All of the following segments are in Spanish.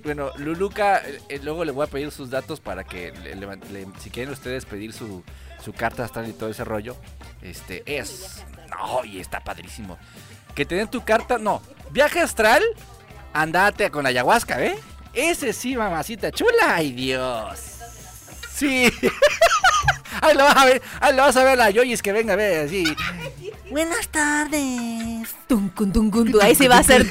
bueno, Luluca, luego le voy a pedir sus datos para que si quieren ustedes pedir su carta astral y todo ese rollo. Y está padrísimo. Que te den tu carta, no. Viaje astral, andate con ayahuasca, ¿eh? Ese sí, mamacita chula. ¡Ay, Dios! Sí. Ahí lo vas a ver la Yoyis que venga a ver así. Buenas tardes. Ahí sí va a ser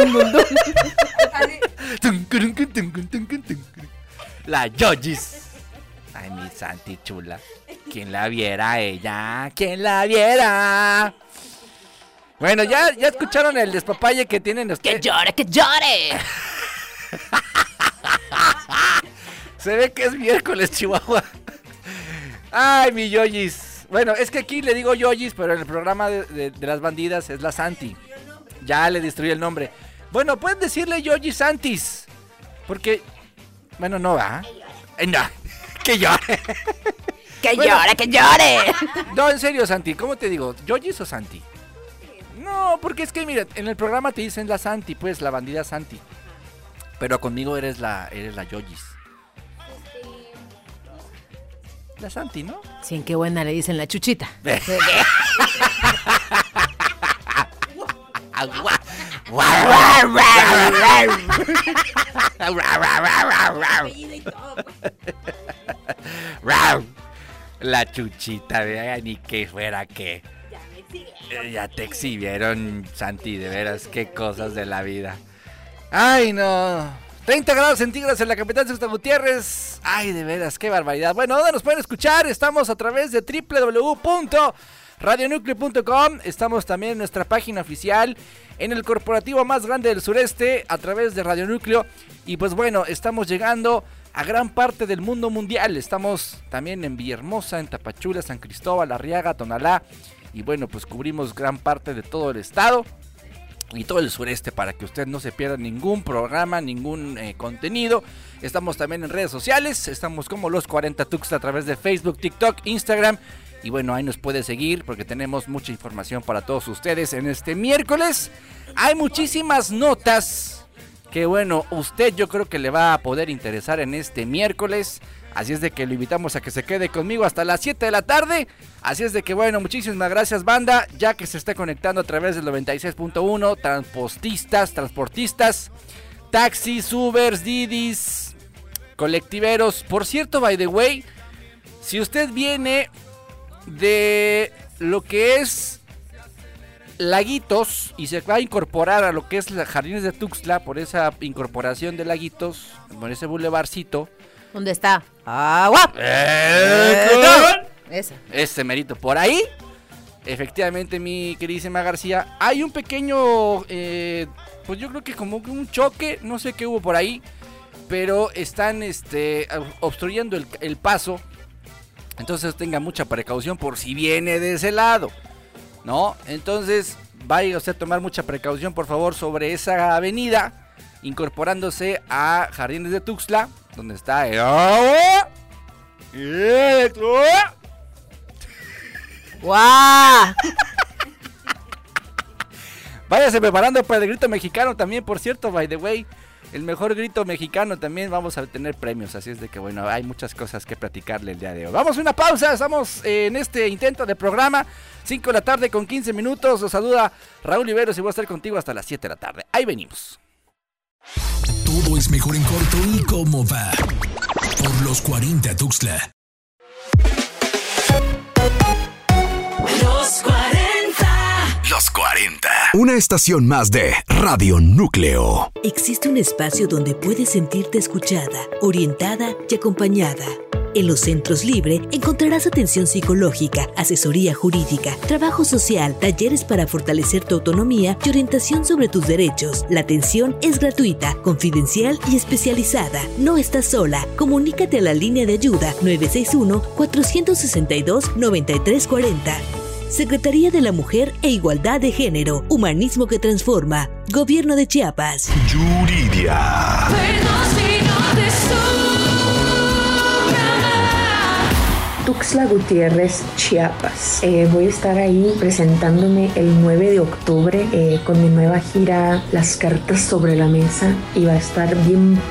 La Yoyis. Ay, mi Santi chula. ¿Quién la viera ella? ¿Quién la viera? Bueno, ya escucharon el despapalle que tienen ustedes. ¡Que llore! Se ve que es miércoles, Chihuahua. Ay, mi Yoyis. Bueno, es que aquí le digo Yoyis, pero en el programa de las bandidas es la Santi. Ya le destruí el nombre. Bueno, pueden decirle Yoyis Santis. Porque, bueno, no va. No, que llore. ¡Que llore! No, en serio, Santi, ¿cómo te digo? ¿Yoyis o Santi? No, porque es que, mira, en el programa te dicen la Santi, pues, la bandida Santi. Pero conmigo eres la Yoyis. La Santi, ¿no? Sí, en qué buena le dicen la chuchita. La chuchita, vean, ni que fuera que. Ya te exhibieron, Santi, de veras, qué cosas de la vida. Ay, no. 30 grados centígrados en la capital de Tuxtla Gutiérrez. Ay, de veras, qué barbaridad. Bueno, ¿dónde nos pueden escuchar? Estamos a través de www.radionucleo.com. Estamos también en nuestra página oficial, en el corporativo más grande del sureste, a través de Radio Núcleo. Y pues bueno, estamos llegando a gran parte del mundo mundial. Estamos también en Villahermosa, en Tapachula, San Cristóbal, Arriaga, Tonalá. Y bueno, pues cubrimos gran parte de todo el estado y todo el sureste para que usted no se pierda ningún programa, ningún contenido. Estamos también en redes sociales, estamos como Los 40 Tuxtla a través de Facebook, TikTok, Instagram. Y bueno, ahí nos puede seguir porque tenemos mucha información para todos ustedes en este miércoles. Hay muchísimas notas que bueno, usted yo creo que le va a poder interesar en este miércoles. Así es de que lo invitamos a que se quede conmigo hasta las 7 de la tarde. Así es de que bueno, muchísimas gracias, banda, ya que se está conectando a través del 96.1, transportistas, taxis, Ubers, Didis, colectiveros. Por cierto, by the way, si usted viene de lo que es Laguitos y se va a incorporar a lo que es Jardines de Tuxtla, por esa incorporación de Laguitos, por ese bulevarcito. ¿Dónde está? ¡Agua! Ese merito. Por ahí, efectivamente, mi queridísima García, hay un pequeño, pues yo creo que como un choque, no sé qué hubo por ahí, pero están obstruyendo el paso. Entonces tenga mucha precaución por si viene de ese lado, ¿no? Entonces vaya usted a tomar mucha precaución, por favor, sobre esa avenida, incorporándose a Jardines de Tuxtla, donde está el agua. ¡Guau! Váyase preparando para el grito mexicano también, por cierto, by the way. El mejor grito mexicano también vamos a tener premios, así es de que bueno, hay muchas cosas que platicarle el día de hoy. Vamos a una pausa, estamos en este intento de programa, 5 de la tarde con 15 minutos. Los saluda Raúl Iberos y voy a estar contigo hasta las 7 de la tarde. Ahí venimos. Todo es mejor en corto y cómo va. Por los 40 Tuxtla. Los 40. Los 40. Una estación más de Radio Núcleo. Existe un espacio donde puedes sentirte escuchada, orientada y acompañada. En los centros Libre encontrarás atención psicológica, asesoría jurídica, trabajo social, talleres para fortalecer tu autonomía y orientación sobre tus derechos. La atención es gratuita, confidencial y especializada. No estás sola. Comunícate a la línea de ayuda 961-462-9340. Secretaría de la Mujer e Igualdad de Género. Humanismo que transforma. Gobierno de Chiapas. Yuridia. Tuxtla Gutiérrez, Chiapas. Voy a estar ahí presentándome el 9 de octubre con mi nueva gira Las Cartas sobre la Mesa y va a estar bien